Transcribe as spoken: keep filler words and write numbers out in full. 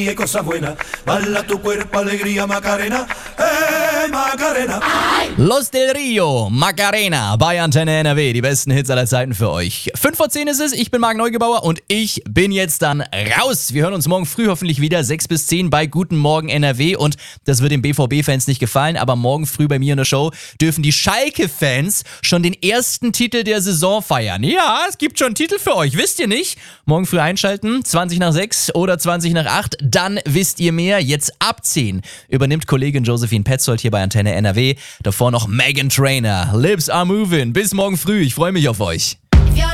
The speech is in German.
y cosas buenas. Bala tu cuerpo, alegría, Macarena. Hey, Macarena. Los del Rio, Macarena bei Antenne N R W. Die besten Hits aller Zeiten für euch. fünf vor zehn ist es, ich bin Marc Neugebauer und ich bin jetzt dann raus. Wir hören uns morgen früh hoffentlich wieder, sechs bis zehn bei Guten Morgen N R W. Und das wird den B V B-Fans nicht gefallen, aber morgen früh bei mir in der Show dürfen die Schalke-Fans schon den ersten Titel der Saison feiern. Ja, es gibt schon einen Titel für euch, wisst ihr nicht? Morgen früh einschalten, zwanzig nach sechs oder zwanzig nach acht, dann wisst ihr mehr. Jetzt ab zehn übernimmt Kollegin Josephine Petzold hier bei Antenne N R W. Davor noch Meghan Trainor. Lips are moving. Bis morgen früh. Ich freue mich auf euch.